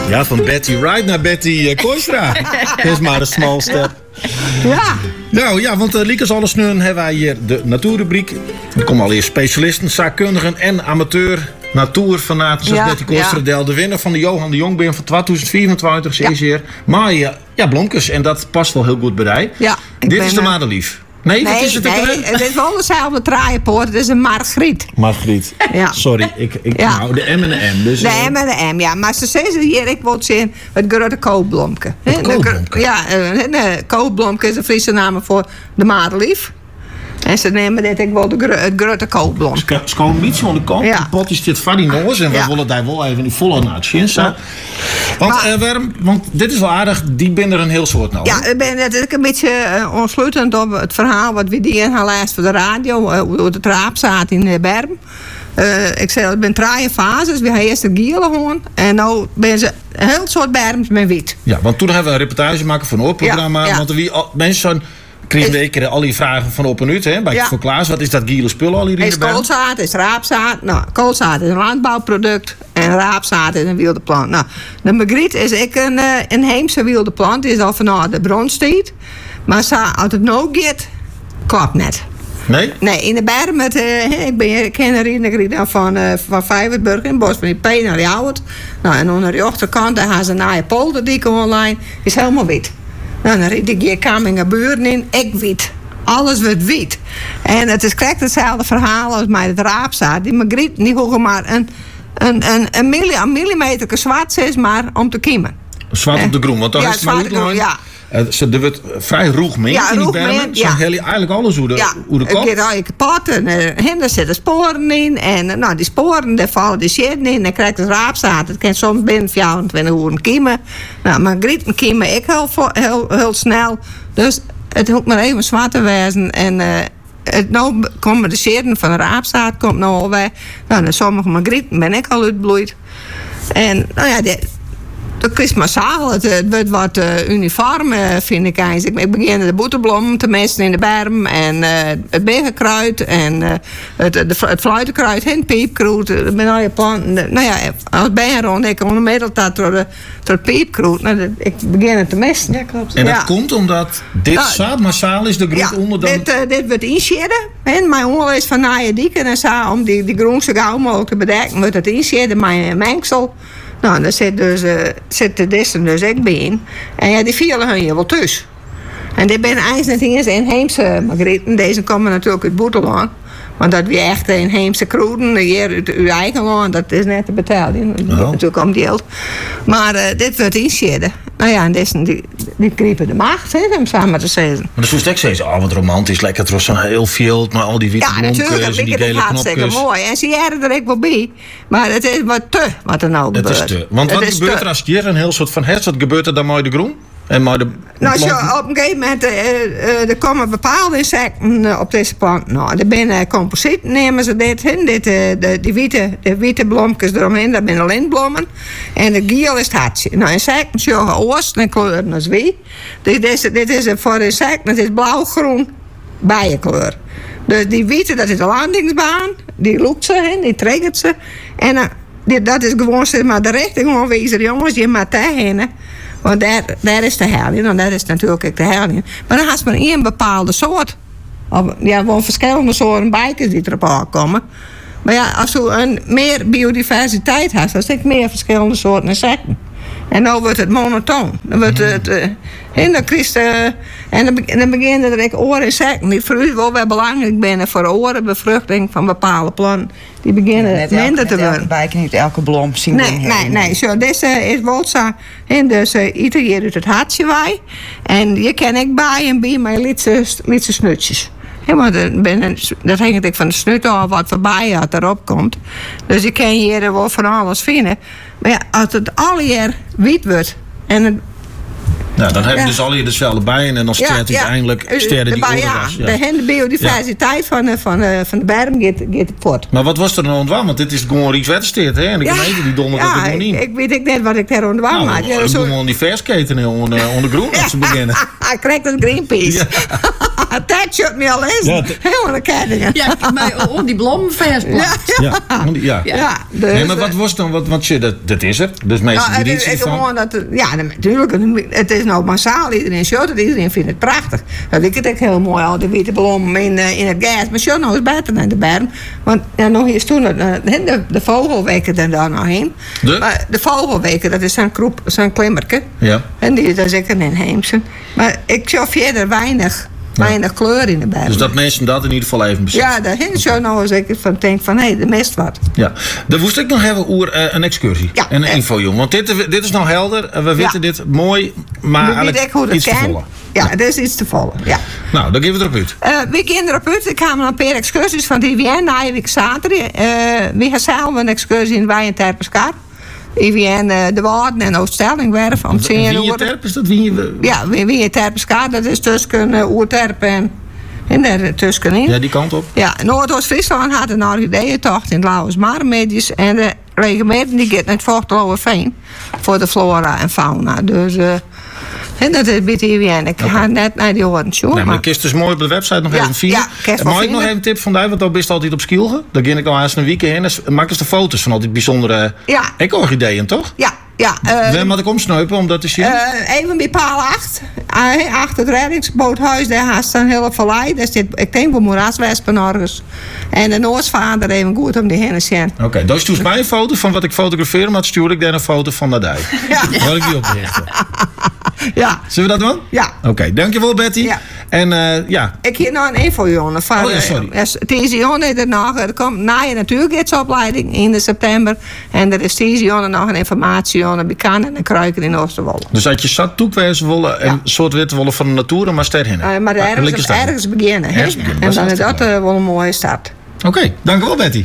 Ja, van Betty Wright naar Betty Kooistra. Dat is maar een small step. Ja. Nou ja, want Liekers alles nu hebben wij hier de natuurrubriek. Er komen al eerst specialisten, zaakkundigen en amateur natuurfanaten zoals Betty Kooistra. De winnaar van de Johan de Jong van 2024 is hier. Maar ja, blomkes. En dat past wel heel goed bij mij. Ja, dit is de madelief. Nee, wat is het? Het is wel dezelfde traaienpoort. Het is een Margriet. Margriet. Ja. Sorry, nou, de M en de M. Dus, de M en de M, ja. Maar ze zeggen hier, ik wil zien, het grote koolblomke. Het koolblomke? Ja, de koolblomke is de Friese naam voor de madelief. En ze nemen dit, ik wil het grote koolblomke. Het is gewoon een beetje aan de kant. De pot is dit van die noos. En we willen daar wel even volle naar het zien. Want dit is wel aardig. Die binnen er een heel soort nou. Ja, het is een beetje ontsluitend op het verhaal wat we die gaan lezen voor de radio. Hoe de raapzaad in de berm. Ik zei, het zijn 3 fases. We gaan eerst de gielen gewoon. En nu ben ze een heel soort berms met wit. Ja, want toen hebben we een reportage maken van een oorprogramma. Ja. Want mensen kregen we keer al die vragen van op en uit. Hè? Bij voor Klaas, wat is dat giele spul al hier in de berm? Is koolzaad, is raapzaad. Nou, koolzaad is een landbouwproduct. En raapzaad is een wilde plant. Nou, de Margriet is een heemse wilde plant. Die is al vanuit de bronstijd. Maar als het nou gaat, klopt net. Nee? Nee, in de berm, ik ken herinnering van Vijverburg in Bos van die P naar Jouwert. Nou, en aan de achterkant, daar gaan ze naar je polderdieken online. Is helemaal wit. Nou, dan rijd ik hier Kamminga buurten in, ik wit. Alles wordt wit. En het is correct hetzelfde verhaal als met het raapzaad. Die Margriet, die hoegen maar een millimeter zwart is, maar om te kiemen. Zwart op de groen, want dan is het maar goed. Ja. Er wordt vrij roeg mee in die bermen. Ze hebben eigenlijk alles hoe de kop. Het gaat eigenlijk kapot. En er zitten sporen in. En die sporen, daar vallen de shit in. Dan krijgt het raapzaad. Het kan soms binnen 24 uur kiemen. Nou, maar grieten kiemen ik heel snel. Dus het hoeft maar even zwart te wezen. En nou komen de shitten van de raapzaad komt nou al weg. Nou, dan sommige magrieten ben ik al uitbloeid. En nou ja, dat is massaal. Het wordt wat uniform, vind ik eigenlijk. Ik begin de boeteblom te mesten in de berm. En het begenkruid. En het fluitenkruid. En piepkroet. Nou ja, als ben rond. Ik ondermiddeld dat door het piepkroet. Nou, ik begin het te mesten. Ja, klopt. En dat komt omdat dit zaad massaal is de groen onder dan... Dit wordt inscheren. En mijn onderwijs van naaien dieken. En zo, om die groen zo gauw mogelijk te bedekken, wordt het inscheren met een mengsel. Nou, daar zit de dessen dus ook bij in. En ja, die vielen hun hier wel tussen. En dit zijn eigenlijk niet eens inheemse Margrieten. Deze komen natuurlijk uit Boeteland. Want dat we echt inheemse kroeden, hier uit uw eigen land, dat is net te betalen. Dat wordt natuurlijk om geld. Maar dit wordt inscheren. Nou ja, en deze, die kriepen de macht, om samen te zeggen. Maar dat is ik zeggen, wat romantisch, lekker trots zo'n heel veel, maar al die witte bloemkes en die gele knopjes. Hartstikke mooi. En ze jaren er ook wel bij. Maar het is wat er nou gebeurt. Het is te. Want wat gebeurt er als je een heel soort van wat gebeurt er dan met de groen? En maar de op een gegeven moment er komen bepaalde insecten op deze plant. Nou, er zijn composieten, nemen ze dit in. De witte bloempjes eromheen, dat zijn lintbloemen. En de giel is het hartje. Nou, insecten zeggen oosten en kleuren als wie. Dit is voor insecten, het is blauw-groen bijenkleur. Dus die witte, dat is de landingsbaan. Die loopt ze in, die triggert ze. En dat is gewoon zeg maar de richting aanwijzen. Jongens, je moet daarheen. Want daar is de helling. En daar is natuurlijk ook de helling. Maar dan has men één bepaalde soort. Ja, gewoon verschillende soorten bijkers die erop aankomen. Maar ja, als je een meer biodiversiteit hebt, dan zit meer verschillende soorten insecten. En dan wordt het monotoon. Dan wordt het... en dan beginnen er ook oorinsecten die voor u wel weer belangrijk zijn voor de orenbevruchting van bepaalde planten. Die beginnen minder te worden. Niet elke blom zien. Nee. Zo, deze is wel zo. En dus ieder hier uit het hartje wij. En je kan ik bij en bij met lietse snutjes. Ja, maar dat hangt ik van de snut af wat voorbij had erop komt. Dus je kan hier wel van alles vinden. Maar ja, als het al hier wit wordt en nou, dan heb je dus al hier dezelfde bijen en dan sterft uiteindelijk sterren die orengas. Ja, de biodiversiteit van de berm gaat voort. Maar wat was er nou ontwaan? Want dit is gewoon Rijkswettersteert, hè? En de gemeente die dondert dat er gewoon in. Ik weet net wat ik daar ontwaan maak. Nou, doen we die versketen onder de groen als ze beginnen. Ik krijg dat Greenpeace. Ja. Dat shot me al eens. Ja, Helemaal de kettingen. Ja, maar om die blommenvers. Ja. Dus, nee, maar wat was dan? Want dat is er. Dus meestal het is gewoon dat... Ja, natuurlijk. Het is nou massaal. Iedereen shot het. Iedereen vindt het prachtig. Dat ik het ook heel mooi al die witte bloemen in het gas. Maar shot nou is beter dan de berm. Want ja, nog eens toen de vogelweken er dan nog heen. Maar de vogelweken, dat is zo'n klimmerke. Ja. En die is zeker in Heemsen. Maar ik zie verder weinig kleur in de berm. Dus dat mensen dat in ieder geval even beseffen. Ja, daar heen zo nou eens ik van denk van hé, er mist wat. Ja, dan moest ik nog hebben over een excursie. Ja. En een info, jong. Want dit is nou helder. We weten dit mooi, maar eigenlijk iets te volle. Ja, dat is iets te volle. Ja. Nou, dan geven we erop uit. We gaan erop uit. Ik ga een paar excursies van de IWN na je week zaterdag. We gaan zelf een excursie in Wijn en Terpeskar. IWN de Waarden en Oost-Stellingwerf. Wie Terp is dat? Ja, Wie Terpeskar. Dat is tussen Oerterp en daar tussenin. Ja, die kant op. Ja, Noordoost-Friesland had een orchideeëntocht in Lauwersmarenmedisch. En de regenmeter die gaat naar het Vochtelauwerveen voor de flora en fauna. Dus... En dat is bij de IWN. Ik ga net naar die horen. Nee, maar ik kist dus mooi op de website nog even vinden. Mag ik nog even een tip van jou? Want dan ben je altijd op Skielge. Daar ging ik al eens een week heen. En maak eens de foto's van al die bijzondere eco-orchideeën, toch? Ja. Waar moet ik omsnuipen om dat te zien? Even bij paal 8. Achter het reddingsboothuis. Daar haast een hele vallei. Daar zit, ik denk, wel moeraswespen ergens. En de Noordsvader even goed om die heen te zien. Oké, dan stuurt mij een foto van wat ik fotografeer. Maar stuur ik dan een foto van Nadij. Ja. Wil ik die oprichten? Ja. Zullen we dat doen? Ja. Oké, dankjewel Betty. Ja. En ik heb nog een info, jongen. Sorry. Deze jongen er nog. Er komt na je natuurgiddsopleiding in september. En er is deze jongen nog een informatie jongen bij Kannen en Kruiken in Oosterwolde. Dus als je zat toekwijzen willen en een soort witte wollen van de natuur, maar ster heen. Maar ergens beginnen. En dan is dat wel een mooie start. Oké, dankjewel Betty.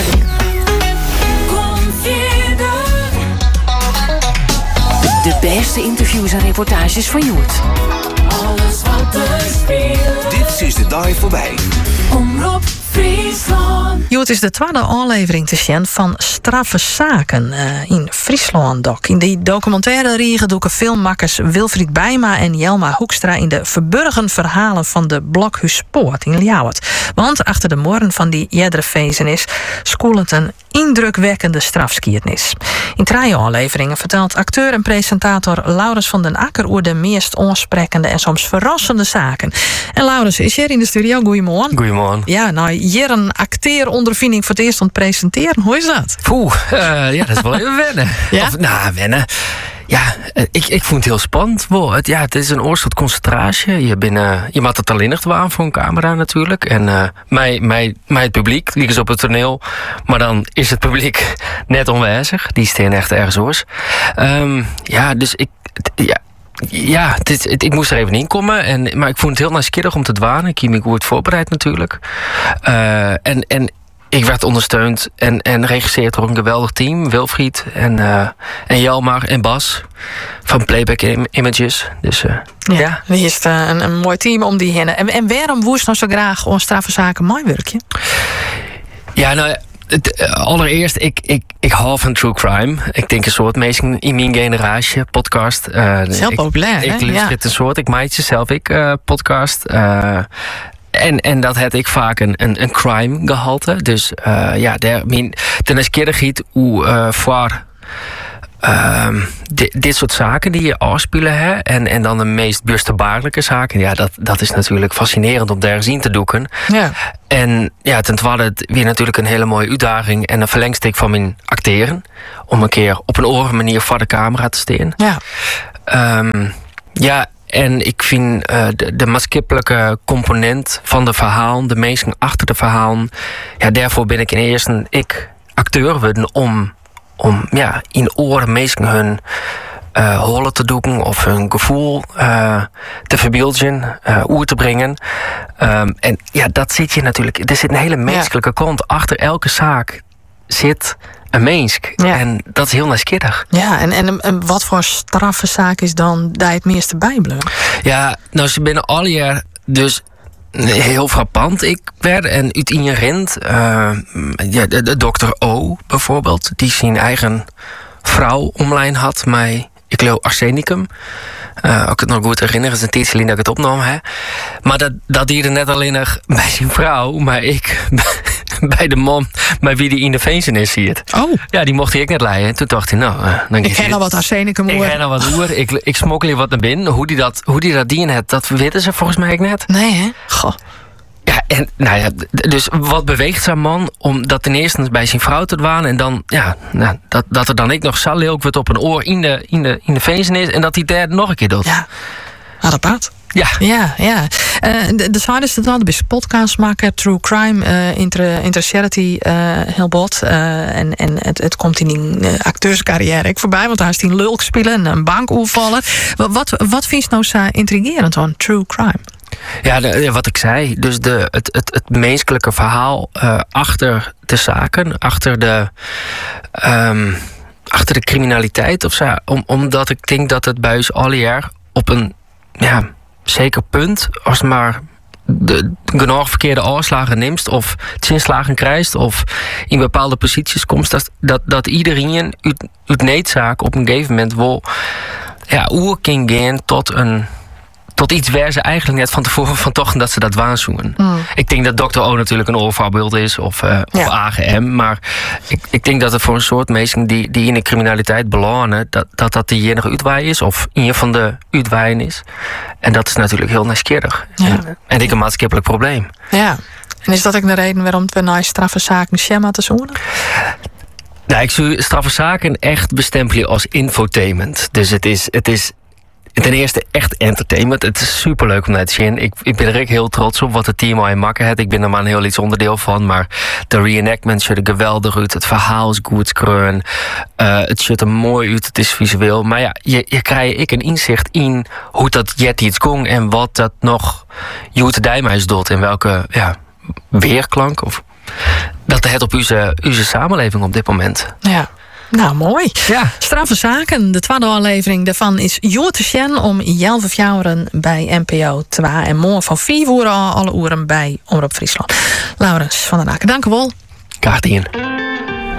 De beste interviews en reportages van Joert. Alles wat er speelt. Dit is de dag voorbij. Omroep Friesland. Joert is de tweede aflevering te zien van Straffe Zaken in Friesland Doc. In die documentaire riegen doeken filmmakkers Wilfried Bijma en Jelma Hoekstra in de verborgen verhalen van de Blokhuispoort in Ljouwert. Want achter de moorden van die jedderfezenis schoolend een indrukwekkende strafskiernis. In 3 afleveringen vertelt acteur en presentator Laurens van den Akker over de meest onsprekende en soms verrassende zaken. En Laurens is hier in de studio. Goedemorgen. Goedemorgen. Ja, nou, hier een acteerondervinding voor het eerst aan het presenteren. Hoe is dat? Ja, dat is wel even wennen. Ja? Wennen. Ja, ik vond het heel spannend. Het is een oorlog concentratie. Je maakt het alleen nog aan voor een camera natuurlijk. En mij het publiek, liegen ze op het toneel. Maar dan is het publiek net onwijzig. Die staan echt ergens oors. Dus ik moest er even in komen. Maar ik vond het heel nieuwsgierig om te dwalen. Ik heb me goed voorbereid natuurlijk. En ik werd ondersteund en regisseerd door een geweldig team. Wilfried en Jelmar en Bas van Playback Images. Dus ja. Wie is een mooi team om die heen. En waarom woest nou zo graag on Straffe Zaken mooi werkje? Ja, nou... Allereerst, ik hou van true crime. Ik denk een soort mensen in mijn generatie podcast. Heel populair, hè? Ik luister het een soort, ik maak zelf podcast. En dat had ik vaak een crime gehalte. Dus ten nieuwsgierigheid hoe voor dit soort zaken die je afspelen hè, en dan de meest buurtbaarlijke zaken. Ja, dat is natuurlijk fascinerend om daar zien te doeken. Ja. En ja, ten tweede het weer natuurlijk een hele mooie uitdaging en een verlengstuk van mijn acteren. Om een keer op een oren manier voor de camera te staan. Ja. En ik vind de maatschappelijke component van de verhaal, de mensen achter de verhaal, ja, daarvoor ben ik in eerste acteur worden om in oren mensen hun holen te doen of hun gevoel te verbeelden, oer te brengen. En ja, dat zit je natuurlijk. Er zit een hele menselijke kant. Achter elke zaak zit een mens. Ja. En dat is heel nieuwsgierig. Ja, en wat voor straffe zaak is dan daar het meeste bijblijven? Ja, nou, ze binnen al jaar dus heel frappant ik werd. En uit inherent, de dokter O bijvoorbeeld, die zijn eigen vrouw online had, mij ik geloof arsenicum. Als ik het nog goed herinner, is een tijdje geleden dat ik het opnam. Hè. Maar dat dierde net alleen nog bij zijn vrouw, maar ik bij de man bij wie die in de Veensen is ziet. Oh. Ja, die mocht hij ik net leiden. Toen dacht hij, dan ik ken al wat arsenicum hoor. Ik ken al wat hoer. Ik smokkel hier wat naar binnen. Hoe die dat dien heeft, dat weten ze volgens mij ook net. Nee, hè? Goh. Ja, en dus wat beweegt zo'n man om dat ten eerste bij zijn vrouw te dwaan en dan, dat er dan ik nog zo leuk wordt op een oor in de Veensen is en dat hij daar nog een keer doet. Ja, adepaat. Ja. De side is het wel, de beste podcast maken, True Crime, Inter-Charity, heel bot. En het komt in die acteurscarrière ik voorbij, want daar is hij een lulk spelen en een bank oefvallen. Wat vind je nou zo intrigerend aan True Crime? Ja, wat ik zei. Dus het menselijke verhaal achter de zaken, achter de criminaliteit of zo. Omdat ik denk dat het bij ons alweer op een zeker punt, als maar de genoeg verkeerde aanslagen neemt of zinslagen krijgt of in bepaalde posities komt, dat iedereen uit needzaak op een gegeven moment wel oer kan gaan tot iets waar ze eigenlijk net van tevoren van toch dat ze dat waarschuwen. Ik denk dat Dr. O natuurlijk een oorvoorbeeld is of AGM, maar ik denk dat het voor een soort mensen die in de criminaliteit belanden, dat de enige uitwaai is of een van de uitwaaien is. En dat is natuurlijk heel nieuwsgierig. Ja. En ik een maatschappelijk probleem. Ja. En is dat ook de reden waarom we naar straffe zaken schema te zoeken? Nou, ik zou straffe zaken echt bestempelen als infotainment. Dus het is ten eerste echt entertainment. Het is superleuk om naar te zien. Ik ben er ook heel trots op wat het team al in makken heeft. Ik ben er maar een heel iets onderdeel van. Maar de reenactments ziet er geweldig uit. Het verhaal is goed skreun. Het ziet er mooi uit. Het is visueel. Maar ja, je krijgt een inzicht in hoe dat jet iets kon en wat dat nog Joet Dijmeis doet. En welke weerklank of dat het op onze samenleving op dit moment. Ja. Nou, mooi. Ja. Straffe zaken. De tweede aflevering daarvan is Joer te zien om 11 uur bij NPO 2 en morgen van 4 uur alle uren bij Omroep Friesland. Laurens van den Aken, dank u wel. Graag gedaan.